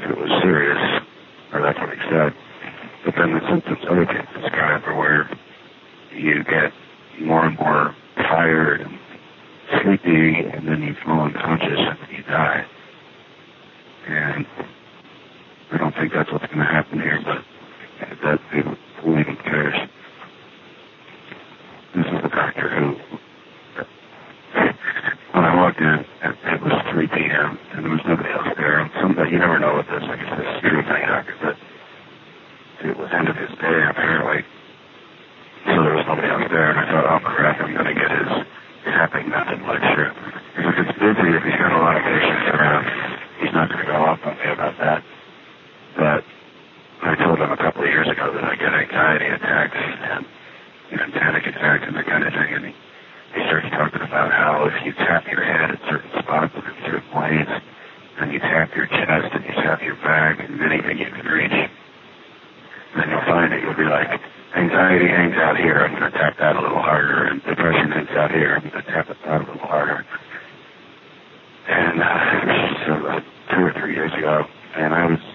it was serious, or that's what he said. But then the symptoms other people describe are where you get more and more tired and sleepy, and then you fall unconscious and then you die. And I don't think that's what's going to happen here, but that who even cares? This is the doctor who, when I walked in, it was 3 p.m. and there was nobody else there. And you never know with this. I guess this is true thing, doctor, but it was end of his day apparently. So there was nobody else there, and I thought, oh crap, I'm going to get his tapping method lecture. Because if it's busy, if he's got a lot of patients around, he's not going to go off on me about that. But I told him a couple of years ago that I get anxiety attacks and panic attacks and that kind of thing, and he started talking about how if you tap your head at certain spots and certain ways, and you tap your chest and you tap your back and anything you can reach, then you'll find that you'll be like, anxiety hangs out here, I'm going to tap that a little harder, and depression hangs out here, I'm going to tap it out a little harder. And it was 2 or 3 years ago, and I was,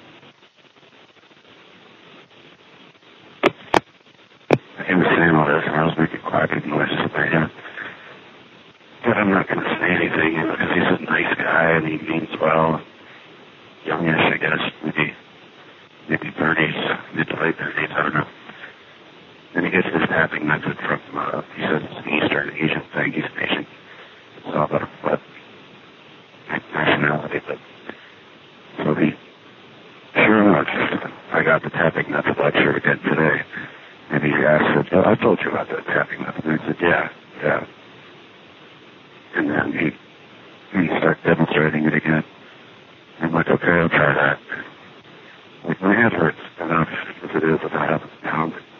he was saying all this, and I was making quacking noises in my head. But I'm not going to say anything, because he's a nice guy, and he means well, youngish, I guess, maybe 30s, mid to late 30s, I don't know. And he gets this tapping method from, he says it's an Eastern Asian thing. He's an Asian. It's all about what nationality, but so sure enough, I got the tapping method lecture again today. And he asked, I told you about the tapping method. And I said, yeah. And then he started demonstrating it again. I'm like, okay, I'll try that. Like, my head hurts enough as it is if I haven't found it.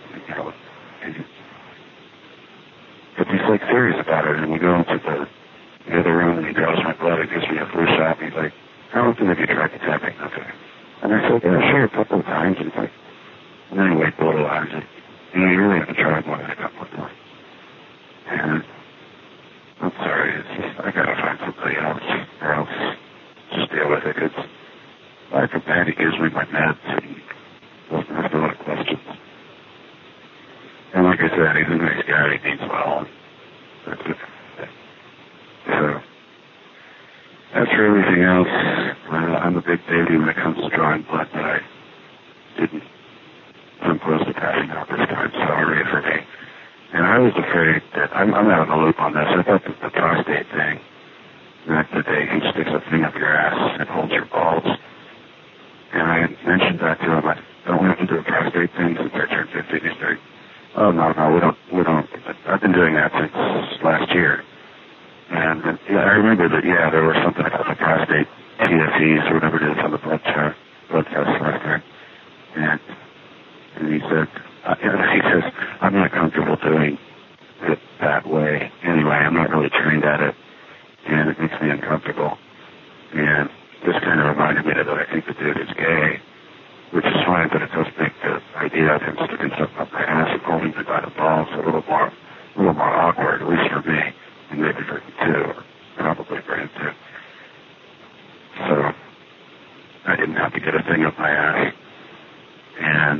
But he's like serious about it, and we go into the other room, and he draws my blood, and gives me a flu shot, and he's like, how often have you tried the tapping method? And I said, yeah, sure, a couple of times. And he's like, and then he waited a little while, and said, you really haven't tried more than a couple of times. And I'm sorry, it's just, I gotta find somebody else, or else just deal with it, because like a bad, he gives me my meds, and doesn't ask a lot of questions. And like I said, he's a nice guy, he means well. That's it. So, as for everything else, I'm a big baby when it comes to drawing blood, but I didn't come close to passing out this time, sorry for me. And I was afraid that, I'm out of the loop on this, I thought that the prostate thing, that he sticks a thing up your ass and holds your balls. And I mentioned that to him, don't we have to do a prostate thing since I turned 50? He's like, oh, no, we don't. I've been doing that since last year. And I remember that, there was something about the prostate TSEs or whatever it is on the blood test last year. And he said, I'm not comfortable doing it that way. Anyway, I'm not really trained at it, and it makes me uncomfortable. And this kind of reminded me that I think the dude is gay, which is fine, but it does make the idea of him sticking something up my ass and holding me by the balls a little more awkward, at least for me, and maybe for him too, or probably for him too. So I didn't have to get a thing up my ass, and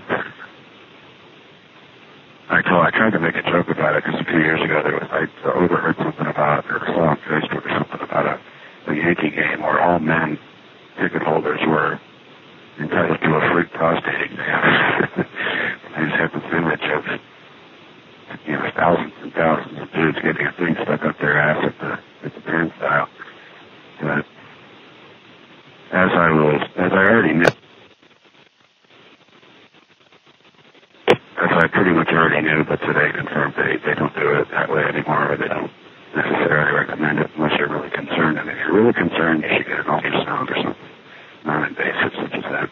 I tried to make a joke about it because a few years ago I overheard something about, or saw on Facebook or something about a Yankee game where all men ticket holders were entitled to a free prostate exam. I just have this image of, thousands and thousands of dudes getting a thing stuck up their ass at the turnstile. But as I pretty much already knew, but today confirmed they don't do it that way anymore, or they don't necessarily recommend it unless you're really concerned. And if you're really concerned, you should get an ultrasound or something non-invasive such as that.